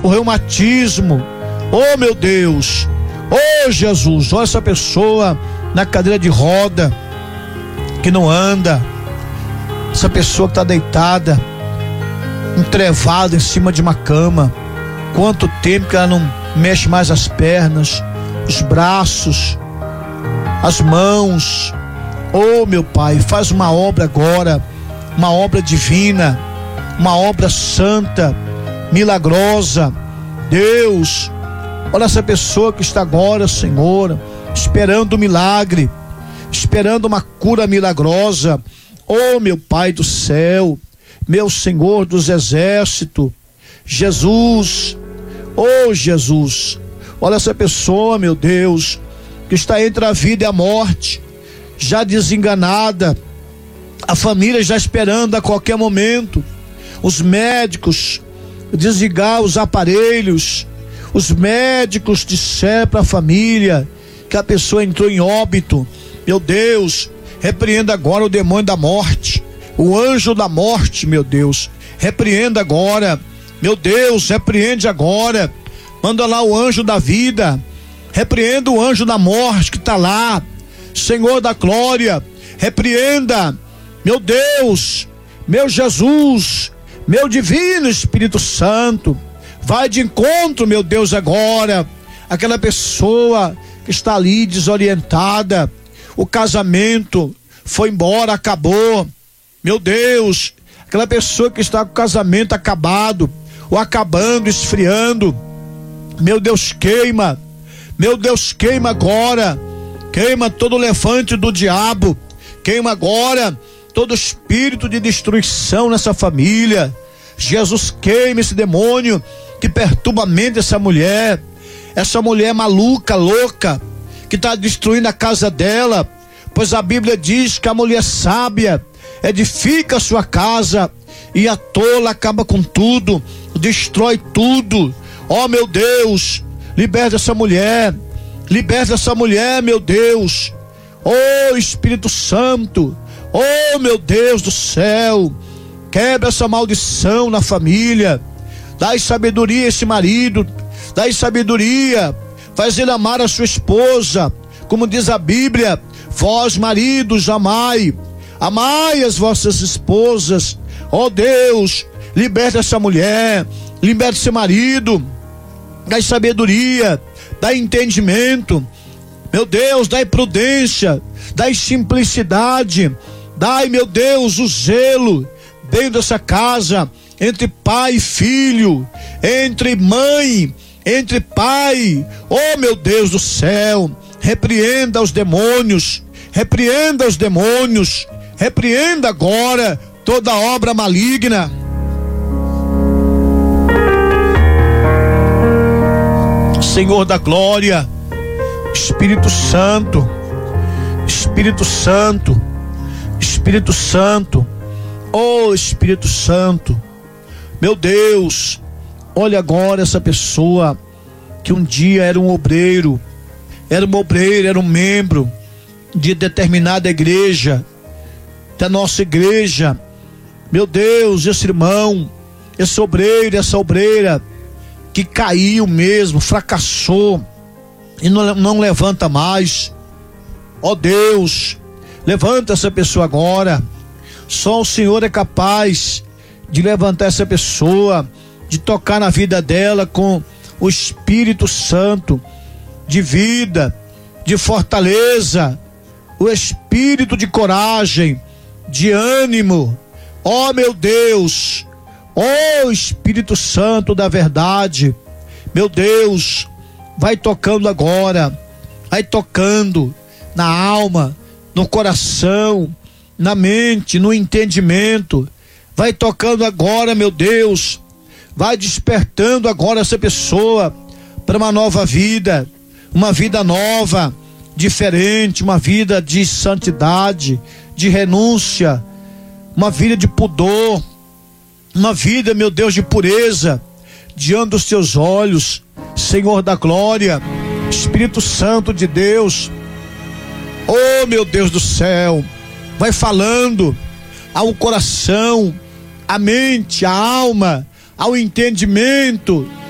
o reumatismo. Oh, meu Deus, oh, Jesus, olha essa pessoa na cadeira de roda, que não anda, essa pessoa que está deitada, entrevada em cima de uma cama. Quanto tempo que ela não mexe mais as pernas, os braços, as mãos. Oh, meu Pai, faz uma obra agora, uma obra divina, uma obra santa, milagrosa. Deus, olha essa pessoa que está agora, Senhor, esperando um milagre, esperando uma cura milagrosa. Oh, meu Pai do céu, meu Senhor dos exércitos, Jesus, oh Jesus, olha essa pessoa, meu Deus, que está entre a vida e a morte, já desenganada, a família já esperando a qualquer momento, os médicos desligar os aparelhos, os médicos disseram para a família que a pessoa entrou em óbito. Meu Deus, repreenda agora o demônio da morte, o anjo da morte, meu Deus, repreenda agora, meu Deus, repreende agora, manda lá o anjo da vida, repreenda o anjo da morte que está lá, Senhor da glória, repreenda, meu Deus, meu Jesus, meu divino Espírito Santo, vai de encontro, meu Deus, agora, aquela pessoa que está ali desorientada, o casamento foi embora, acabou, meu Deus, aquela pessoa que está com o casamento acabado, ou acabando, esfriando, meu Deus, queima agora, queima todo o levante do diabo, queima agora todo espírito de destruição nessa família. Jesus, queima esse demônio que perturba a mente dessa mulher, essa mulher maluca, louca, que está destruindo a casa dela, pois a Bíblia diz que a mulher sábia edifica a sua casa e a tola acaba com tudo, destrói tudo. Oh, meu Deus, liberta essa mulher, meu Deus. Oh, Espírito Santo, oh, meu Deus do céu, quebra essa maldição na família, dai sabedoria a esse marido, dai sabedoria, faz ele amar a sua esposa, como diz a Bíblia, vós maridos amai as vossas esposas. Oh Deus, liberta essa mulher, liberta esse marido, dai sabedoria, dai entendimento, meu Deus, dai prudência, dai simplicidade, dai, meu Deus, o zelo dentro dessa casa, entre pai e filho, entre mãe, entre pai. Oh, meu Deus do céu, repreenda os demônios, repreenda agora toda obra maligna. Senhor da glória, Espírito Santo, Espírito Santo, Espírito Santo, oh Espírito Santo, meu Deus, olha agora essa pessoa que um dia era um obreiro, era um membro de determinada igreja, da nossa igreja. Meu Deus, esse irmão, esse obreiro, essa obreira que caiu mesmo, fracassou e não levanta mais. Ó Deus, levanta essa pessoa agora. Só o Senhor é capaz de levantar essa pessoa, de tocar na vida dela com o Espírito Santo, de vida, de fortaleza, o espírito de coragem, de ânimo. Ó meu Deus, ó Espírito Santo da verdade, meu Deus, vai tocando agora, vai tocando na alma, no coração, na mente, no entendimento, vai tocando agora, meu Deus, vai despertando agora essa pessoa para uma nova vida, uma vida nova, diferente, uma vida de santidade, de renúncia, uma vida de pudor, uma vida, meu Deus, de pureza diante dos teus olhos, Senhor da glória, Espírito Santo de Deus. Oh, meu Deus do céu, vai falando ao coração, à mente, à alma, ao entendimento